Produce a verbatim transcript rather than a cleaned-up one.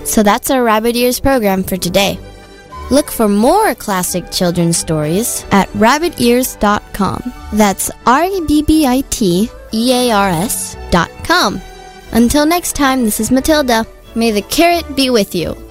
So that's our Rabbit Ears program for today. Look for more classic children's stories at rabbit ears dot com. That's R A B B I T E A R S dot com. Until next time, this is Matilda. May the carrot be with you.